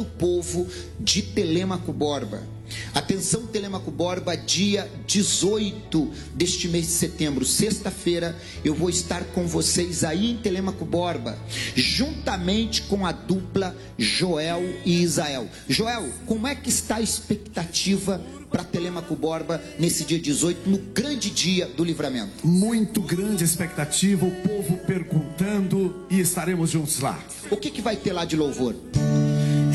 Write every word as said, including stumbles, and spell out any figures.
o povo de Telêmaco Borba. Atenção, Telêmaco Borba, dia dezoito deste mês de setembro, sexta-feira, eu vou estar com vocês aí em Telêmaco Borba, juntamente com a dupla Joel e Isael. Joel, como é que está a expectativa para Telêmaco Borba nesse dia dezoito, no grande dia do livramento? Muito grande a expectativa, o povo perguntando, e estaremos juntos lá. O que que vai ter lá de louvor?